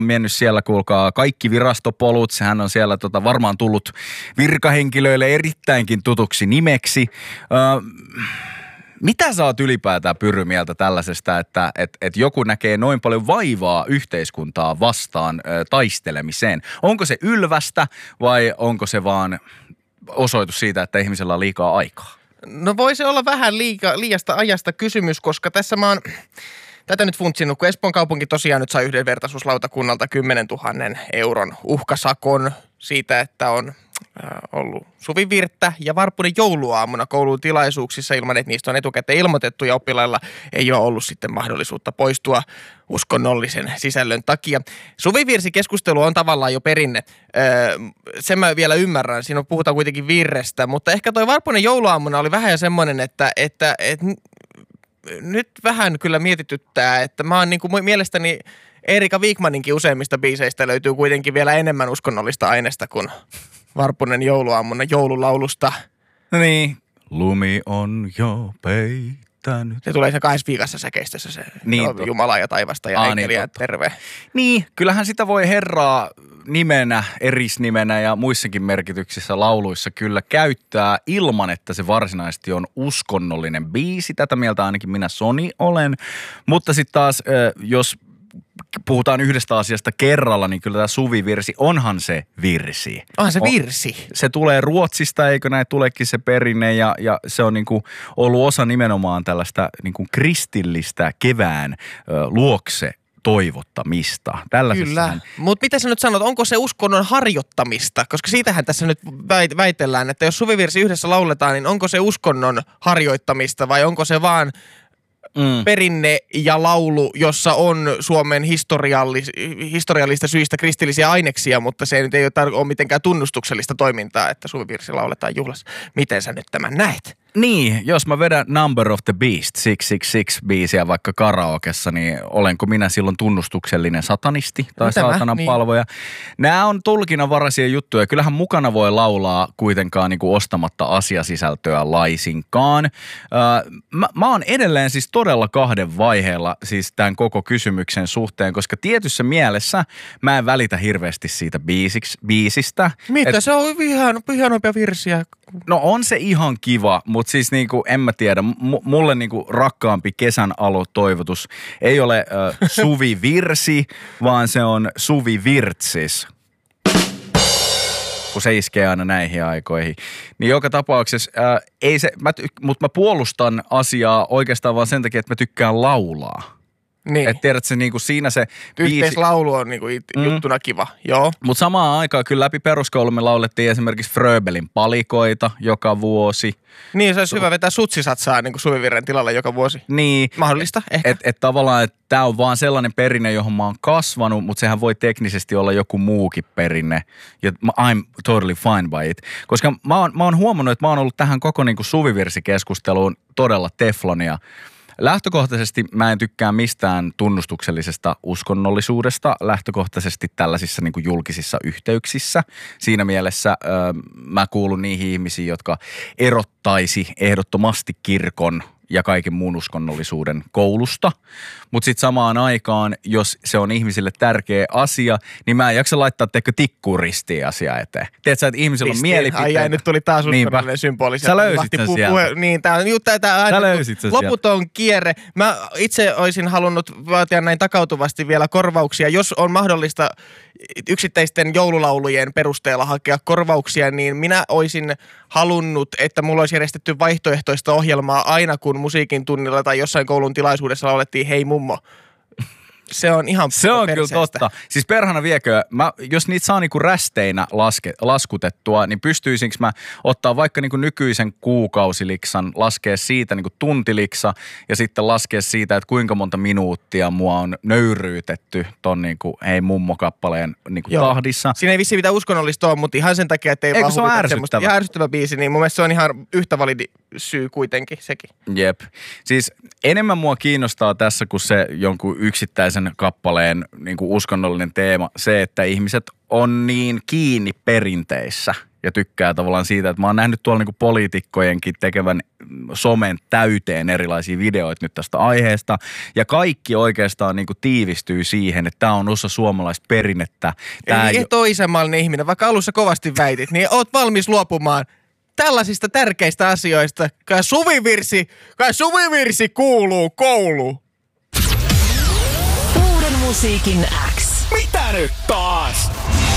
mennyt siellä, kuulkaa, kaikki virastopolut. Sehän on siellä varmaan tullut virkahenkilöille erittäinkin tutuksi nimeksi. Mitä sä oot ylipäätään Pyry mieltä tällaisesta, että joku näkee noin paljon vaivaa yhteiskuntaa vastaan taistelemiseen? Onko se ylvästä vai onko se vaan osoitus siitä, että ihmisellä on liikaa aikaa? No voi se olla vähän liiasta ajasta kysymys, koska tässä mä oon tätä nyt funtsinut, kun Espoon kaupunki tosiaan nyt sai yhdenvertaisuuslautakunnalta 10 000 euron uhkasakon siitä, että on ollut suvivirttä ja Varpunen jouluaamuna koulun tilaisuuksissa ilman, että niistä on etukäteen ilmoitettu ja oppilailla ei ole ollut sitten mahdollisuutta poistua uskonnollisen sisällön takia. Suvivirsikeskustelu on tavallaan jo perinne. Sen mä vielä ymmärrän, siinä puhutaan kuitenkin virrestä, mutta ehkä toi Varpunen jouluaamuna oli vähän jo semmoinen, että nyt vähän kyllä mietityttää, että mä oon niin kuin mielestäni Erika Wigmaninkin useimmista biiseistä löytyy kuitenkin vielä enemmän uskonnollista aineesta kuin Varpunen jouluaamuna joululaulusta. No niin. Lumi on jo peittänyt. Se tulee se 2 viikossa säkeistössä se niin, Jumala ja taivasta ja enkeliä terve. Niin, kyllähän sitä voi Herraa nimenä, erisnimenä ja muissakin merkityksissä lauluissa kyllä käyttää ilman, että se varsinaisesti on uskonnollinen biisi. Tätä mieltä ainakin minä Soni olen. Mutta sitten taas, jos puhutaan yhdestä asiasta kerralla, niin kyllä tämä suvivirsi, onhan se virsi. Onhan se virsi. Se tulee Ruotsista, eikö näin tuleekin se perinne ja se on niinku ollut osa nimenomaan tällaista niinku kristillistä kevään luokse toivottamista. Kyllä, mutta mitä sä nyt sanot, onko se uskonnon harjoittamista? Koska siitähän tässä nyt väitellään, että jos suvivirsi yhdessä lauletaan, niin onko se uskonnon harjoittamista vai onko se vaan perinne ja laulu, jossa on Suomen historiallista syistä kristillisiä aineksia, mutta se nyt ei ole mitenkään tunnustuksellista toimintaa, että suvivirsi lauletaan juhlassa. Miten sä nyt tämän näet? Niin, jos mä vedän Number of the Beast 666 biisiä vaikka karaokessa, niin olenko minä silloin tunnustuksellinen satanisti tai saatanan palvoja? Nämä on tulkinnanvaraisia juttuja. Kyllähän mukana voi laulaa kuitenkaan niin kuin ostamatta asiasisältöä laisinkaan. Mä oon edelleen siis todella 2 vaiheella siis tämän koko kysymyksen suhteen, koska tietyssä mielessä mä en välitä hirveästi siitä biisistä. Mitä? Se on ihanompia virsiä. No on se ihan kiva, mutta siis niinku en mä tiedä, mulle niinku rakkaampi kesän aloitoivotus ei ole suvivirsi, vaan se on suvivirtsis. Kun se iskee aina näihin aikoihin. Niin joka tapauksessa mutta mä puolustan asiaa oikeastaan vaan sen takia, että mä tykkään laulaa. Niin. Että tiedät se niinku siinä se yhteislaulu on niinku juttuna kiva, joo. Mutta samaan aikaan kyllä läpi peruskoulun me laulettiin esimerkiksi Fröbelin palikoita joka vuosi. Niin, se olisi hyvä vetää sutsisatsaa niinku suvivirren tilalle joka vuosi. Niin. Mahdollista, ehkä. Et tavallaan, että tämä on vaan sellainen perinne, johon mä oon kasvanut, mutta sehän voi teknisesti olla joku muukin perinne. Ja I'm totally fine by it. Koska mä oon huomannut, että mä oon ollut tähän koko niinku suvivirsikeskusteluun todella teflonia. Lähtökohtaisesti mä en tykkää mistään tunnustuksellisesta uskonnollisuudesta, lähtökohtaisesti tällaisissa niin kuin julkisissa yhteyksissä. Siinä mielessä mä kuulun niihin ihmisiin, jotka erottaisi ehdottomasti kirkon ja kaiken muun uskonnollisuuden koulusta. Mutta sitten samaan aikaan, jos se on ihmisille tärkeä asia, niin mä en jaksa laittaa tikkuun ristiin asiaa eteen. Tiedätkö, että ihmisillä on mielipiteitä. Ai, nyt tuli taas uskonnollinen symboli. Sä löysit sen sieltä. Niin, tää on loputon kierre. Mä itse olisin halunnut vaatia näin takautuvasti vielä korvauksia. Jos on mahdollista yksittäisten joululaulujen perusteella hakea korvauksia, niin minä olisin halunnut, että mulla olisi järjestetty vaihtoehtoista ohjelmaa aina, kun musiikin tunnilla tai jossain koulun tilaisuudessa laulettiin Hei mummo. Se on ihan se on perseestä. Kyllä totta. Siis perhana viekö, jos niitä saa niinku rästeinä laskutettua, niin pystyisinkö mä ottaa vaikka niinku nykyisen kuukausiliksan, laskea siitä niinku tuntiliksa ja sitten laskea siitä, että kuinka monta minuuttia mua on nöyryytetty ton niinku Hei mummo-kappaleen niinku tahdissa. Siinä ei vissiin mitään uskonnollista ole, mutta ihan sen takia, että ei vaan se on ärsyttävä. Ihan ärsyttävä biisi, niin mun mielestä se on ihan yhtä validi syy kuitenkin sekin. Jep. Siis enemmän mua kiinnostaa tässä kuin se jonkun yksittäisen kappaleen niin kuin uskonnollinen teema, se, että ihmiset on niin kiinni perinteissä ja tykkää tavallaan siitä, että mä oon nähnyt tuolla niinku poliitikkojenkin tekevän somen täyteen erilaisia videoita nyt tästä aiheesta. Ja kaikki oikeastaan niinku tiivistyy siihen, että tää on osa suomalaista perinnettä. Eli et ole isänmaallinen ihminen, vaikka alussa kovasti väitit, niin oot valmis luopumaan tällaisista tärkeistä asioista. Kai suvivirsi kuuluu kouluun. Uuden musiikin X. Mitä nyt taas?